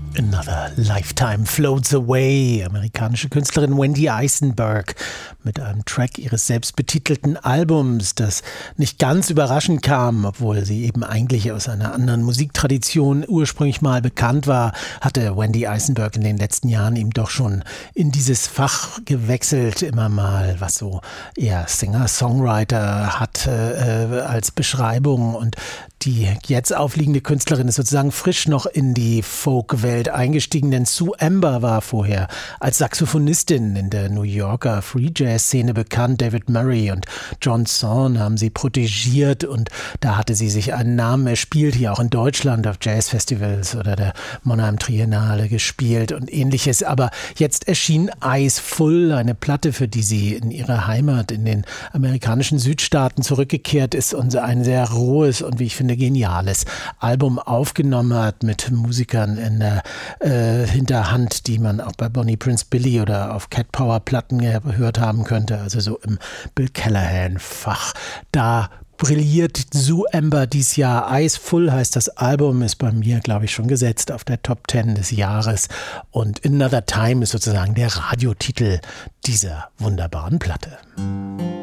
Another Lifetime Floats Away, amerikanische Künstlerin Wendy Eisenberg mit einem Track ihres selbstbetitelten Albums, das nicht ganz überraschend kam, obwohl sie eben eigentlich aus einer anderen Musiktradition ursprünglich mal bekannt war, hatte Wendy Eisenberg in den letzten Jahren eben doch schon in dieses Fach gewechselt, immer mal, was so eher Singer-Songwriter hat als Beschreibung, und die jetzt aufliegende Künstlerin ist sozusagen frisch noch in die Folk-Welt eingestiegen, denn Sue Amber war vorher als Saxophonistin in der New Yorker Free-Jazz-Szene bekannt. David Murray und John Zorn haben sie protegiert und da hatte sie sich einen Namen erspielt, hier auch in Deutschland auf Jazzfestivals oder der Mannheim Triennale gespielt und ähnliches. Aber jetzt erschien Eyes Full, eine Platte, für die sie in ihre Heimat in den amerikanischen Südstaaten zurückgekehrt ist und ein sehr rohes und, wie ich finde, geniales Album aufgenommen hat mit Musikern in der Hinterhand, die man auch bei Bonnie Prince Billy oder auf Cat Power Platten gehört haben könnte, also so im Bill Callahan-Fach. Da brilliert Sue Amber dies Jahr. Eyes Full heißt das Album, ist bei mir, glaube ich, schon gesetzt auf der Top 10 des Jahres, und Another Time ist sozusagen der Radiotitel dieser wunderbaren Platte.